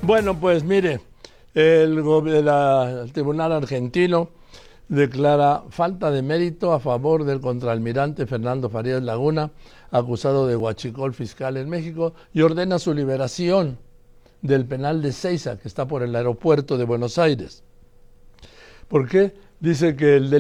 Bueno, pues mire, el Tribunal Argentino declara falta de mérito a favor del contraalmirante Fernando Farías Laguna, acusado de huachicol fiscal en México, y ordena su liberación del penal de Ezeiza, que está por el aeropuerto de Buenos Aires. ¿Por qué? Dice que el